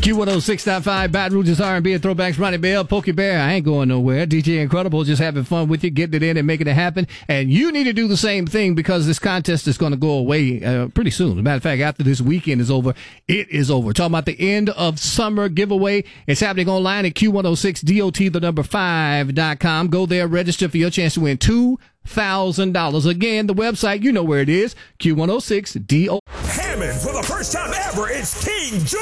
Q106.5, Baton Rouge's R&B and Throwbacks, Ronnie Bell, Pokey Bear. I ain't going nowhere. DJ Incredible, just having fun with you, getting it in and making it happen. And you need to do the same thing because this contest is going to go away pretty soon. As a matter of fact, after this weekend is over, it is over. Talking about the end of summer giveaway. It's happening online at Q106DOT5.com. Go there, register for your chance to win $2,000. Again, the website, you know where it is, Q106DOT. Hammond, for the first time ever, it's King George.